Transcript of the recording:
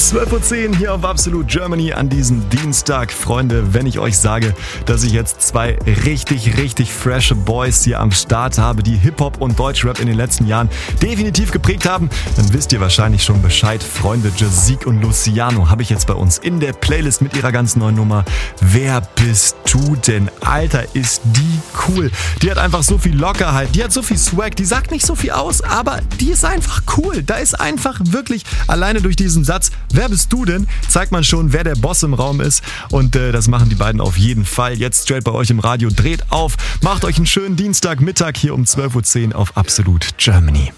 12.10 Uhr hier auf Absolute Germany an diesem Dienstag. Freunde, wenn ich euch sage, dass ich jetzt zwei richtig frische Boys hier am Start habe, die Hip-Hop und Deutschrap in den letzten Jahren definitiv geprägt haben, dann wisst ihr wahrscheinlich schon Bescheid. Freunde, Jazik und Luciano habe ich jetzt bei uns in der Playlist mit ihrer ganz neuen Nummer. Wer bist du denn? Alter, ist die cool. Die hat einfach so viel Lockerheit, die hat so viel Swag, die sagt nicht so viel aus, aber die ist einfach cool. Da ist einfach wirklich, alleine durch diesen Satz, wer bist du denn, zeigt man schon, wer der Boss im Raum ist. Und das machen die beiden auf jeden Fall. Jetzt straight bei euch im Radio. Dreht auf, macht euch einen schönen Dienstagmittag hier um 12.10 Uhr auf Absolute Germany.